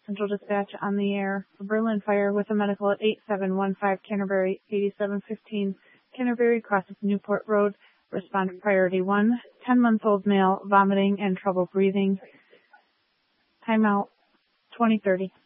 Central Dispatch on the air for Berlin Fire with a medical at 8715 Canterbury, 8715 Canterbury, crosses Newport Road. Respondent priority 1, 10-month-old male, vomiting and trouble breathing. Timeout 2030.